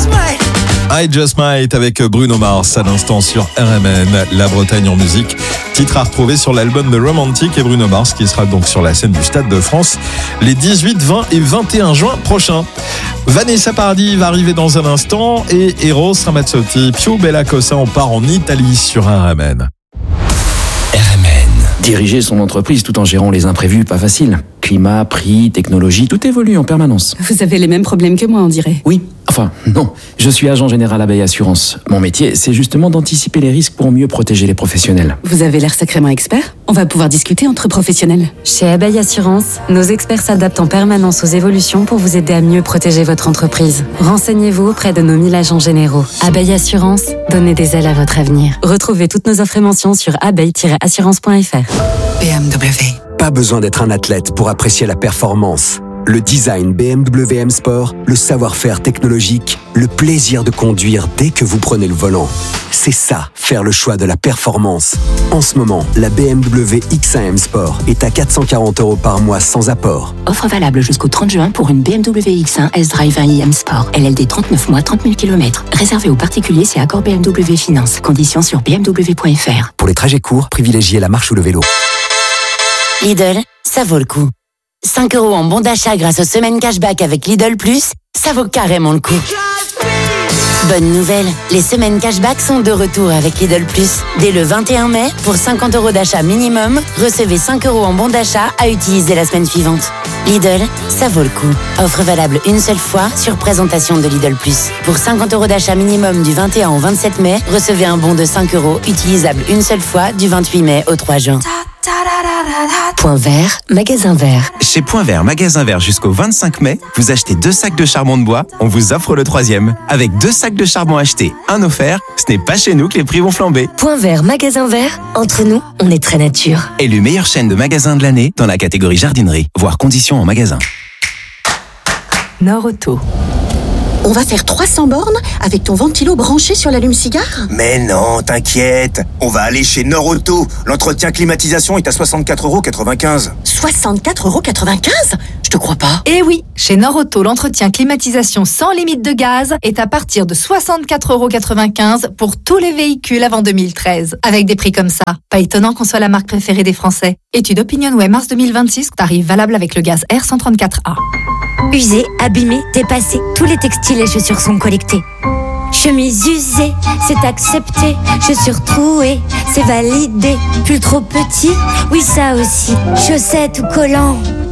I Just Might avec Bruno Mars à l'instant sur RMN, La Bretagne en musique. Titre à retrouver sur l'album de Romantic et Bruno Mars qui sera donc sur la scène du Stade de France les 18, 20 et 21 juin prochains. Vanessa Paradis va arriver dans un instant et Eros Ramazzotti, Più Bella Cosa, on part en Italie sur RMN. Diriger son entreprise tout en gérant les imprévus, pas facile. Climat, prix, technologie, tout évolue en permanence. Vous avez les mêmes problèmes que moi, on dirait. Oui, enfin, non. Je suis agent général Abeille Assurance. Mon métier, c'est justement d'anticiper les risques pour mieux protéger les professionnels. Vous avez l'air sacrément expert. On va pouvoir discuter entre professionnels. Chez Abeille Assurance, nos experts s'adaptent en permanence aux évolutions pour vous aider à mieux protéger votre entreprise. Renseignez-vous auprès de nos 1000 agents généraux. Abeille Assurance, donnez des ailes à votre avenir. Retrouvez toutes nos offres et mentions sur abeille-assurance.fr. BMW. Pas besoin d'être un athlète pour apprécier la performance. Le design BMW M Sport, le savoir-faire technologique, le plaisir de conduire dès que vous prenez le volant. C'est ça, faire le choix de la performance. En ce moment, la BMW X1 M Sport est à 440 € par mois sans apport. Offre valable jusqu'au 30 juin pour une BMW X1 S-Drive 1i M Sport. LLD 39 mois, 30 000 km. Réservé aux particuliers, c'est accord BMW Finance. Conditions sur bmw.fr. Pour les trajets courts, privilégiez la marche ou le vélo. Lidl, ça vaut le coup. 5 € en bon d'achat grâce aux semaines cashback avec Lidl Plus, ça vaut carrément le coup. Bonne nouvelle, les semaines cashback sont de retour avec Lidl Plus. Dès le 21 mai, pour 50 € d'achat minimum, recevez 5 € en bon d'achat à utiliser la semaine suivante. Lidl, ça vaut le coup. Offre valable une seule fois sur présentation de Lidl Plus. Pour 50 € d'achat minimum du 21 au 27 mai, recevez un bon de 5 € utilisable une seule fois du 28 mai au 3 juin. Point vert, magasin vert. Chez Point Vert, magasin vert jusqu'au 25 mai, vous achetez 2 sacs de charbon de bois, on vous offre le 3e. Avec 2 sacs de charbon achetés, un offert, ce n'est pas chez nous que les prix vont flamber. Point vert, magasin vert. Entre nous, on est très nature. Élu meilleure chaîne de magasins de l'année dans la catégorie jardinerie. Voir conditions en magasin. Nord-Auto. On va faire 300 bornes avec ton ventilo branché sur l'allume-cigare ? Mais non, t'inquiète. On va aller chez Nord-Auto. L'entretien climatisation est à 64,95 €. 64,95 €? Je te crois pas. Eh oui, chez Nord-Auto, l'entretien climatisation sans limite de gaz est à partir de 64,95 € pour tous les véhicules avant 2013. Avec des prix comme ça, pas étonnant qu'on soit la marque préférée des Français. Étude OpinionWay mars 2026, tarif valable avec le gaz R134A. Usés, abîmés, dépassés, tous les textiles et chaussures sont collectés. Chemise usée, c'est accepté. Chaussures trouées, c'est validé. Pull trop petit, oui ça aussi. Chaussettes ou collants,